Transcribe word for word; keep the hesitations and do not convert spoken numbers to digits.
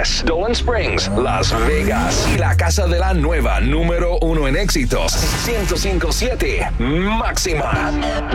Ángeles, Dolan Springs, Las Vegas y la casa de la nueva número uno en éxitos, ciento cinco punto siete Máxima.